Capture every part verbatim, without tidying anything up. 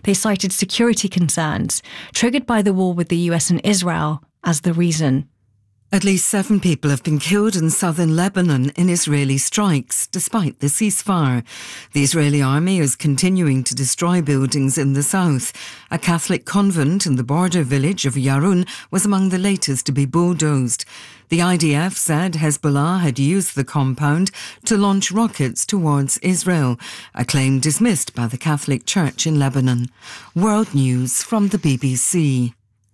They cited security concerns, triggered by the war with the U S and Israel, as the reason. At least seven people have been killed in southern Lebanon in Israeli strikes, despite the ceasefire. The Israeli army is continuing to destroy buildings in the south. A Catholic convent in the border village of Yarun was among the latest to be bulldozed. The I D F said Hezbollah had used the compound to launch rockets towards Israel, a claim dismissed by the Catholic Church in Lebanon. World News from the B B C.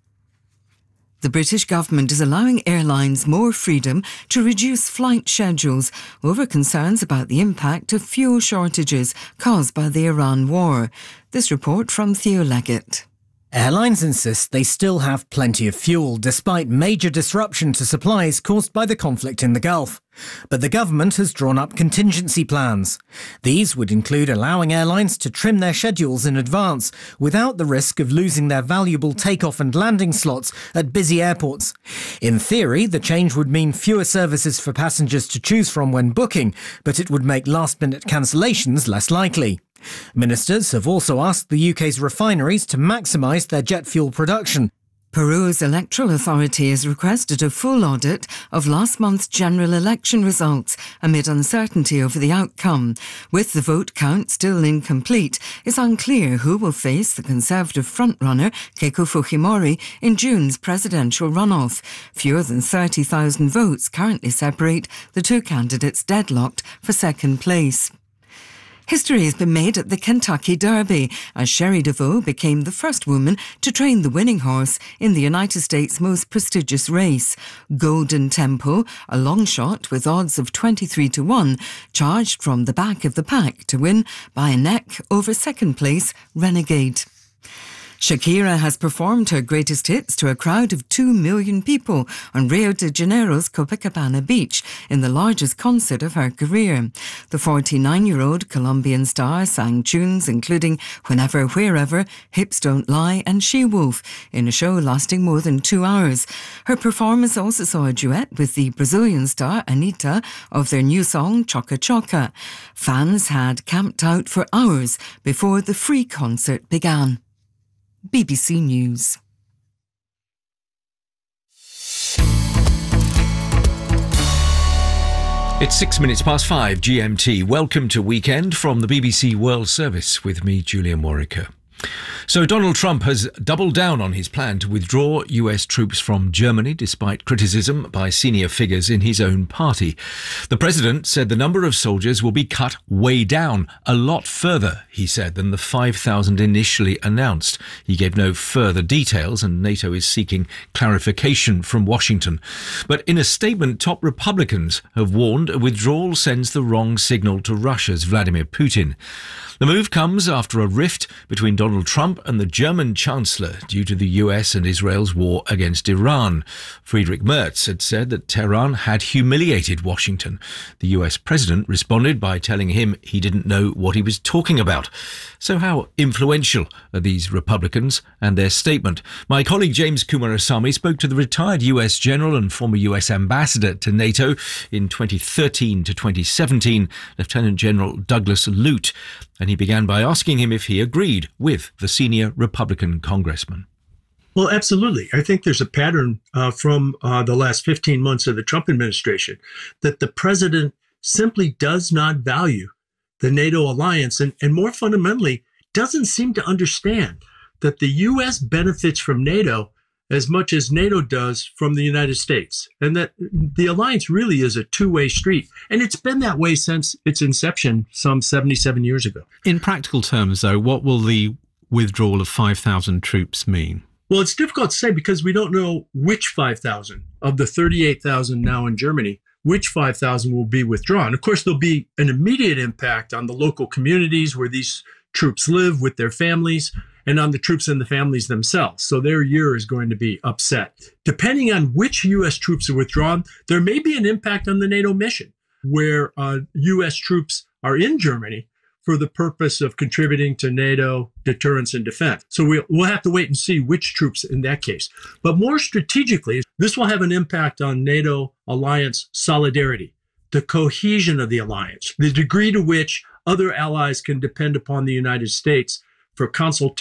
The British government is allowing airlines more freedom to reduce flight schedules over concerns about the impact of fuel shortages caused by the Iran war. This report from Theo Leggett. Airlines insist they still have plenty of fuel despite major disruption to supplies caused by the conflict in the Gulf. But the government has drawn up contingency plans. These would include allowing airlines to trim their schedules in advance without the risk of losing their valuable takeoff and landing slots at busy airports. In theory, the change would mean fewer services for passengers to choose from when booking, but it would make last-minute cancellations less likely. Ministers have also asked the U K's refineries to maximise their jet fuel production. Peru's electoral authority has requested a full audit of last month's general election results amid uncertainty over the outcome. With the vote count still incomplete, it's unclear who will face the Conservative frontrunner Keiko Fujimori in June's presidential runoff. Fewer than thirty thousand votes currently separate the two candidates deadlocked for second place. History has been made at the Kentucky Derby as Sherry DeVoe became the first woman to train the winning horse in the United States' most prestigious race. Golden Tempo, a long shot with odds of twenty-three to one, charged from the back of the pack to win by a neck over second place Renegade. Shakira has performed her greatest hits to a crowd of two million people on Rio de Janeiro's Copacabana beach in the largest concert of her career. The forty-nine-year-old Colombian star sang tunes including Whenever, Wherever, Hips Don't Lie and She-Wolf in a show lasting more than two hours. Her performance also saw a duet with the Brazilian star Anitta of their new song Choca Choca. Fans had camped out for hours before the free concert began. B B C News. It's six minutes past five G M T. Welcome to Weekend from the B B C World Service with me, Julian Warwicker. So Donald Trump has doubled down on his plan to withdraw U S troops from Germany despite criticism by senior figures in his own party. The president said the number of soldiers will be cut way down, a lot further, he said, than the five thousand initially announced. He gave no further details and NATO is seeking clarification from Washington. But in a statement, top Republicans have warned a withdrawal sends the wrong signal to Russia's Vladimir Putin. The move comes after a rift between Donald Trump and the German Chancellor due to the U S and Israel's war against Iran. Friedrich Merz had said that Tehran had humiliated Washington. The U S president responded by telling him he didn't know what he was talking about. So how influential are these Republicans and their statement? My colleague James Kumarasamy spoke to the retired U S general and former U S ambassador to NATO in twenty thirteen to twenty seventeen, Lieutenant General Douglas Lute, and he began by asking him if he agreed with the senior Republican congressman. Well, absolutely. I think there's a pattern uh, from uh, the last fifteen months of the Trump administration that the president simply does not value the NATO alliance and, and more fundamentally, doesn't seem to understand that the U S benefits from NATO as much as NATO does from the United States, and that the alliance really is a two-way street. And it's been that way since its inception some seventy-seven years ago. In practical terms, though, what will the withdrawal of five thousand troops mean? Well, it's difficult to say because we don't know which five thousand of the thirty-eight thousand now in Germany, which five thousand will be withdrawn. Of course, there'll be an immediate impact on the local communities where these troops live with their families, and on the troops and the families themselves. So their year is going to be upset. Depending on which U S troops are withdrawn, there may be an impact on the NATO mission, where uh, U S troops are in Germany for the purpose of contributing to NATO deterrence and defense. So we'll, we'll have to wait and see which troops in that case. But more strategically, this will have an impact on NATO alliance solidarity, the cohesion of the alliance, the degree to which other allies can depend upon the United States for consultation